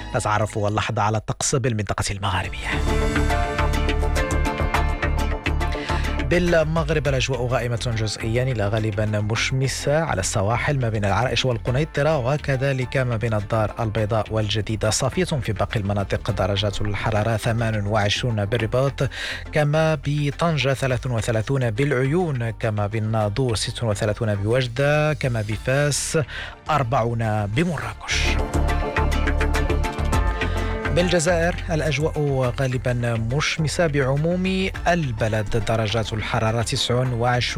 نتعرف اللحظة على الطقس بالمنطقة المغاربية. بالمغرب الأجواء غائمة جزئيا إلى غالبا مشمسة على السواحل ما بين العرائش والقنيطرة، وكذلك ما بين الدار البيضاء والجديدة. صافية في باقي المناطق، درجات الحرارة 28 بالرباط، كما بطنجة 33 بالعيون، كما بالناظور 36 بوجدة، كما بفاس 40 بمراكش. بالجزائر الأجواء غالبا مشمسة بعموم البلد، درجات الحرارة 29